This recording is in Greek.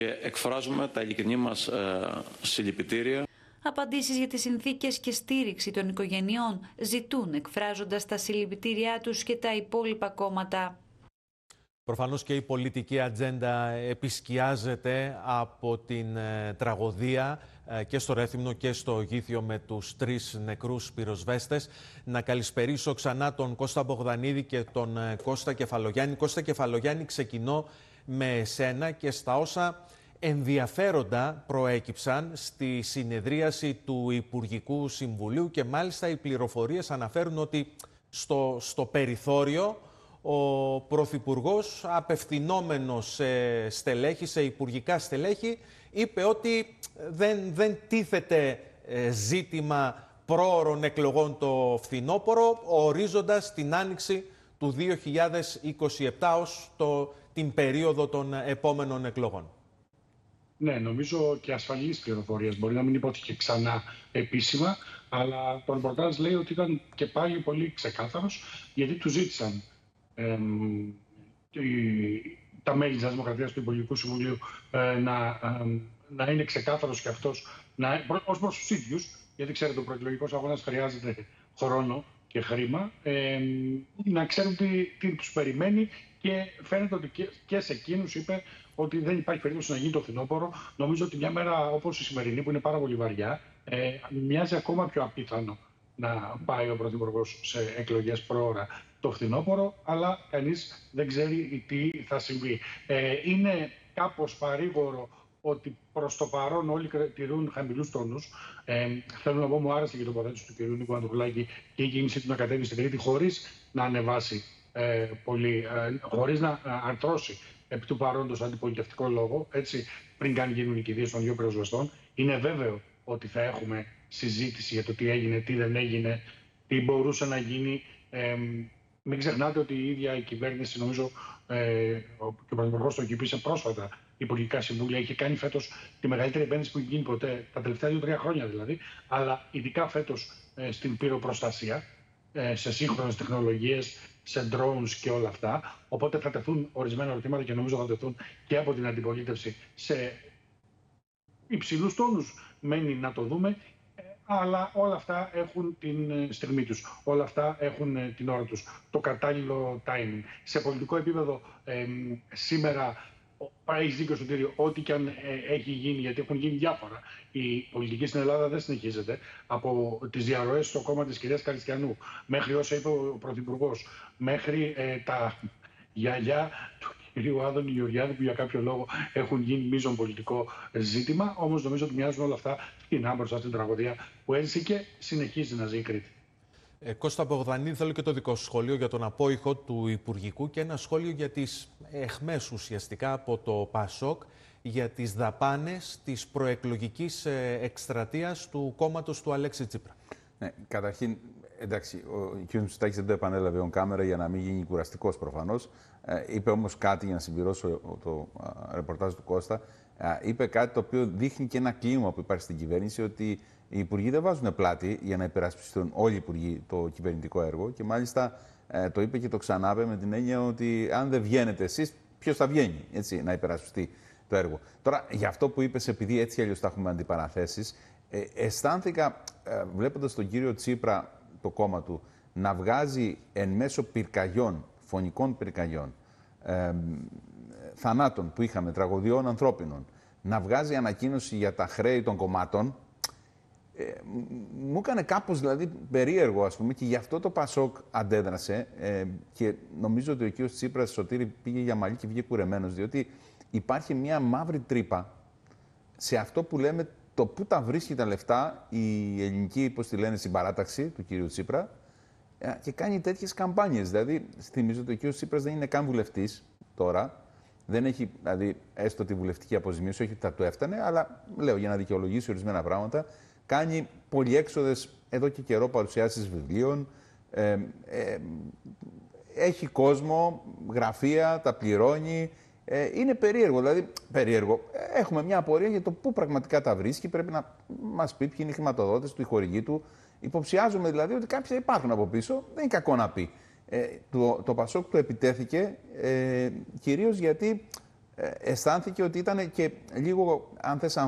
Εκφράζουμε τα ειλικρινή μας συλληπιτήρια. Απαντήσεις για τις συνθήκες και στήριξη των οικογενειών ζητούν, εκφράζοντας τα συλληπιτήριά τους και τα υπόλοιπα κόμματα. Προφανώς και η πολιτική ατζέντα επισκιάζεται από την τραγωδία και στο Ρέθυμνο και στο Γήθιο με τους 3 νεκρούς πυροσβέστες. Να καλησπερίσω ξανά τον Κώστα Μπογδανίδη και τον Κώστα Κεφαλογιάννη. Κώστα Κεφαλογιάννη, ξεκινώ με εσένα και στα όσα ενδιαφέροντα προέκυψαν στη συνεδρίαση του Υπουργικού Συμβουλίου και μάλιστα οι πληροφορίες αναφέρουν ότι στο περιθώριο ο Πρωθυπουργός, απευθυνόμενος σε στελέχη, σε υπουργικά στελέχη, είπε ότι δεν τίθεται ζήτημα πρόωρων εκλογών το φθινόπωρο, ορίζοντας την άνοιξη του 2027 ως την περίοδο των επόμενων εκλογών. Ναι, νομίζω και ασφαλείς πληροφορίες. Μπορεί να μην υπόθηκε ξανά επίσημα, αλλά το ρεπορτάζ λέει ότι ήταν και πάλι πολύ ξεκάθαρος, γιατί του ζήτησαν τα μέλη της Δημοκρατίας του Υπουργικού Συμβουλίου να είναι ξεκάθαρος και αυτός ως προς τους ίδιους, γιατί ξέρετε ο προεκλογικός αγώνας χρειάζεται χρόνο και χρήμα, να ξέρουν τι τους περιμένει, και φαίνεται ότι και σε εκείνους είπε ότι δεν υπάρχει περίπτωση να γίνει το φθινόπωρο. Νομίζω ότι μια μέρα όπως η σημερινή, που είναι πάρα πολύ βαριά, μοιάζει ακόμα πιο απίθανο να πάει ο Πρωθυπουργός σε εκλογές πρόωρα το φθινόπωρο, αλλά κανείς δεν ξέρει τι θα συμβεί. Είναι κάπως παρήγορο ότι προς το παρόν όλοι τηρούν χαμηλούς τόνους. Θέλω να πω, μου άρεσε και η τοποθέτηση του κ. Νίκου Ανδρουλάκη και η κίνησή του να κατέβει στην Κρήτη χωρίς να ανεβάσει πολύ, χωρίς να αρθρώσει επί του παρόντος αντιπολιτευτικό λόγο, έτσι, πριν καν γίνουν οι κηδείες των 2 πυροσβεστών. Είναι βέβαιο ότι θα έχουμε συζήτηση για το τι έγινε, τι δεν έγινε, τι μπορούσε να γίνει. Μην ξεχνάτε ότι η ίδια η κυβέρνηση, νομίζω, και ο Πρωθυπουργός το είπε πρόσφατα, υπουργικά συμβούλια, είχε κάνει φέτος τη μεγαλύτερη επένδυση που έχει γίνει ποτέ, τα τελευταία 2-3 χρόνια δηλαδή, αλλά ειδικά φέτος στην πυροπροστασία, σε σύγχρονες τεχνολογίες, σε drones και όλα αυτά. Οπότε θα τεθούν ορισμένα ερωτήματα και νομίζω θα τεθούν και από την αντιπολίτευση σε υψηλούς τόνους. Μένει να το δούμε, αλλά όλα αυτά έχουν την στιγμή τους. Όλα αυτά έχουν την ώρα τους. Το κατάλληλο timing. Σε πολιτικό επίπεδο σήμερα, έχει δίκιο στο Σωτήριο, ό,τι και αν έχει γίνει, γιατί έχουν γίνει διάφορα. Η πολιτική στην Ελλάδα δεν συνεχίζεται. Από τις διαρροές στο κόμμα της κυρίας Καριστιανού, μέχρι όσα είπε ο Πρωθυπουργός, μέχρι τα γιαγιά του κυρίου Άδωνη Γεωργιάδη, που για κάποιο λόγο έχουν γίνει μείζον πολιτικό ζήτημα. Όμως νομίζω ότι μοιάζουν όλα αυτά φτηνά μπροστά στην τραγωδία που έζησε και συνεχίζει να ζει η Κρήτη. Κώστα Μπογδανίδη, θέλω και το δικό σου σχόλιο για τον απόϊχο του Υπουργικού και ένα σχόλιο για τις εχμές ουσιαστικά από το ΠΑΣΟΚ για τις δαπάνες της προεκλογικής εκστρατείας του κόμματος του Αλέξη Τσίπρα. Ναι, καταρχήν, εντάξει, ο κ. Μητσοτάκης δεν το επανέλαβε on camera για να μην γίνει κουραστικός προφανώς. Είπε όμως κάτι, για να συμπληρώσω το ρεπορτάζ του Κώστα, είπε κάτι το οποίο δείχνει και ένα κλίμα που υπάρχει στην κυβέρνηση, ότι οι υπουργοί δεν βάζουν πλάτη για να υπερασπιστούν όλοι οι υπουργοί το κυβερνητικό έργο, και μάλιστα το είπε και το ξανάπε με την έννοια ότι αν δεν βγαίνετε εσείς, ποιος θα βγαίνει, έτσι, να υπερασπιστεί το έργο. Τώρα, για αυτό που είπες, επειδή έτσι αλλιώς τα έχουμε αντιπαραθέσεις, αισθάνθηκα βλέποντας τον κύριο Τσίπρα, το κόμμα του, να βγάζει εν μέσω πυρκαγιών, φωνικών πυρκαγιών, θανάτων που είχαμε, τραγωδιών ανθρώπινων, να βγάζει ανακοίνωση για τα χρέη των κομμάτων. Μου έκανε κάπως δηλαδή περίεργο, ας πούμε, και γι' αυτό το ΠΑΣΟΚ αντέδρασε, και νομίζω ότι ο κ. Τσίπρας, Σωτήρη, πήγε για μαλλί και βγήκε κουρεμένος, διότι υπάρχει μια μαύρη τρύπα σε αυτό που λέμε το πού τα βρίσκει τα λεφτά η ελληνική, πώς τη λένε, συμπαράταξη του κ. Τσίπρα, και κάνει τέτοιες καμπάνιες. Δηλαδή, θυμίζω ότι ο κ. Τσίπρας δεν είναι καν βουλευτής τώρα, δεν έχει δηλαδή έστω τη βουλευτική αποζημίωση, όχι ότι θα του έφτανε, αλλά λέω για να δικαιολογήσει ορισμένα πράγματα. Κάνει πολυέξοδες εδώ και καιρό παρουσιάσεις βιβλίων, έχει κόσμο, γραφεία, τα πληρώνει. Είναι περίεργο, δηλαδή περίεργο. Έχουμε μια απορία για το πού πραγματικά τα βρίσκει. Πρέπει να μας πει ποιοι είναι οι χρηματοδότες του, οι χορηγοί του. Υποψιάζομαι δηλαδή ότι κάποιοι υπάρχουν από πίσω. Δεν είναι κακό να πει. Το ΠΑΣΟΚ του επιτέθηκε κυρίως γιατί αισθάνθηκε ότι ήταν και λίγο, αν θες,